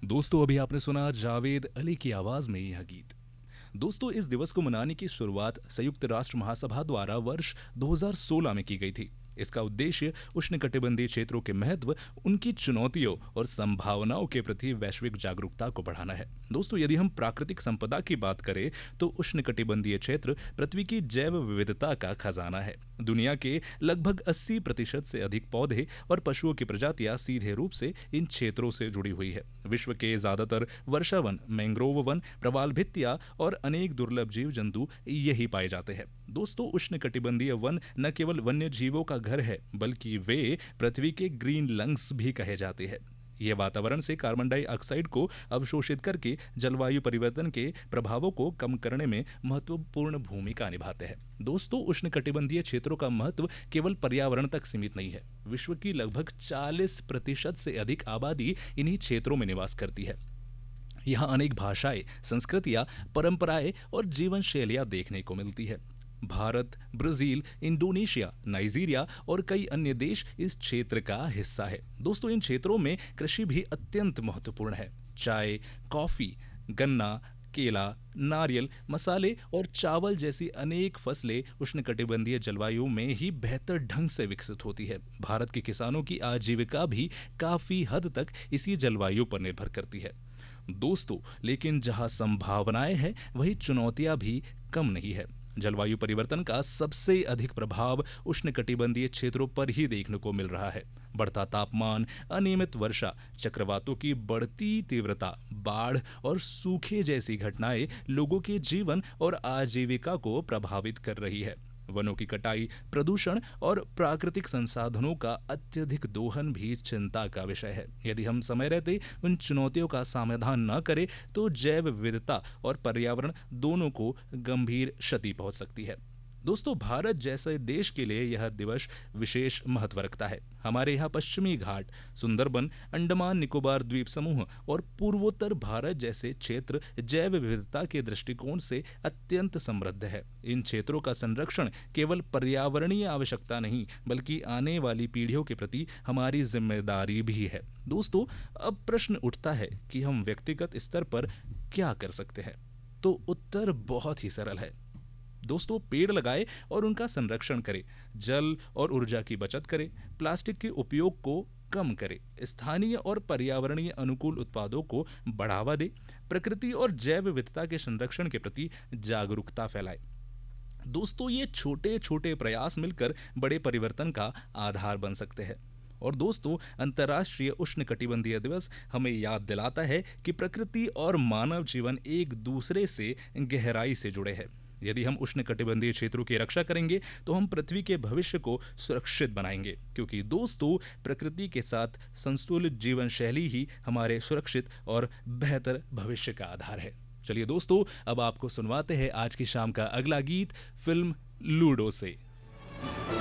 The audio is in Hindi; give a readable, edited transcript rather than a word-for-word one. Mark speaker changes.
Speaker 1: दोस्तों अभी आपने सुना जावेद अली की आवाज में यह गीत। दोस्तों इस दिवस को मनाने की शुरुआत संयुक्त राष्ट्र महासभा द्वारा वर्ष 2016 में की गई थी। इसका उद्देश्य उष्णकटिबंधीय क्षेत्रों के महत्व, उनकी चुनौतियों और संभावनाओं के प्रति वैश्विक जागरूकता को बढ़ाना है। दोस्तों यदि हम प्राकृतिक संपदा की बात करें तो उष्णकटिबंधीय क्षेत्र पृथ्वी की जैव विविधता का खजाना है। दुनिया के लगभग 80% से अधिक पौधे और पशुओं की प्रजातियां सीधे रूप से इन क्षेत्रों से जुड़ी हुई है। विश्व के ज्यादातर वर्षावन, मैंग्रोव वन, प्रवाल भित्तियां और अनेक दुर्लभ जीव जंतु यही पाए जाते हैं। दोस्तों उष्णकटिबंधीय वन न केवल वन्य जीवों का घर है, बल्कि वे पृथ्वी के ग्रीन लंग्स भी कहे जाते हैं। ये वातावरण से कार्बन डाइऑक्साइड को अवशोषित करके जलवायु परिवर्तन के प्रभावों को कम करने में महत्वपूर्ण भूमिका निभाते हैं। दोस्तों उष्णकटिबंधीय क्षेत्रों का महत्व केवल पर्यावरण तक सीमित नहीं है। विश्व की लगभग 40% से अधिक आबादी इन्हीं क्षेत्रों में निवास करती है। यहाँ अनेक भाषाएं, संस्कृतियां, परंपराएं और जीवन शैलियां देखने को मिलती है। भारत, ब्राजील, इंडोनेशिया, नाइजीरिया और कई अन्य देश इस क्षेत्र का हिस्सा है। दोस्तों इन क्षेत्रों में कृषि भी अत्यंत महत्वपूर्ण है। चाय, कॉफी, गन्ना, केला, नारियल, मसाले और चावल जैसी अनेक फसलें उष्णकटिबंधीय जलवायु में ही बेहतर ढंग से विकसित होती है। भारत के किसानों की आजीविका भी काफी हद तक इसी जलवायु पर निर्भर करती है। दोस्तों लेकिन जहां संभावनाएं हैं वहीं चुनौतियां भी कम नहीं है। जलवायु परिवर्तन का सबसे अधिक प्रभाव उष्णकटिबंधीय क्षेत्रों पर ही देखने को मिल रहा है। बढ़ता तापमान, अनियमित वर्षा, चक्रवातों की बढ़ती तीव्रता, बाढ़ और सूखे जैसी घटनाएं लोगों के जीवन और आजीविका को प्रभावित कर रही है। वनों की कटाई, प्रदूषण और प्राकृतिक संसाधनों का अत्यधिक दोहन भी चिंता का विषय है। यदि हम समय रहते उन चुनौतियों का समाधान न करें तो जैव विविधता और पर्यावरण दोनों को गंभीर क्षति पहुंच सकती है। दोस्तों भारत जैसे देश के लिए यह दिवस विशेष महत्व रखता है। हमारे यहाँ पश्चिमी घाट, सुंदरबन, अंडमान निकोबार द्वीप समूह और पूर्वोत्तर भारत जैसे क्षेत्र जैव विविधता के दृष्टिकोण से अत्यंत समृद्ध है। इन क्षेत्रों का संरक्षण केवल पर्यावरणीय आवश्यकता नहीं, बल्कि आने वाली पीढ़ियों के प्रति हमारी जिम्मेदारी भी है। दोस्तों अब प्रश्न उठता है कि हम व्यक्तिगत स्तर पर क्या कर सकते हैं। तो उत्तर बहुत ही सरल है। दोस्तों पेड़ लगाएं और उनका संरक्षण करें, जल और ऊर्जा की बचत करें, प्लास्टिक के उपयोग को कम करें, स्थानीय और पर्यावरणीय अनुकूल उत्पादों को बढ़ावा दें, प्रकृति और जैव विविधता के संरक्षण के प्रति जागरूकता फैलाएं। दोस्तों ये छोटे छोटे प्रयास मिलकर बड़े परिवर्तन का आधार बन सकते हैं। और दोस्तों अंतर्राष्ट्रीय उष्णकटिबंधीय दिवस हमें याद दिलाता है कि प्रकृति और मानव जीवन एक दूसरे से गहराई से जुड़े हैं। यदि हम उष्णकटिबंधीय क्षेत्रों की रक्षा करेंगे तो हम पृथ्वी के भविष्य को सुरक्षित बनाएंगे, क्योंकि दोस्तों प्रकृति के साथ संतुलित जीवन शैली ही हमारे सुरक्षित और बेहतर भविष्य का आधार है। चलिए दोस्तों अब आपको सुनवाते हैं आज की शाम का अगला गीत फिल्म लूडो से।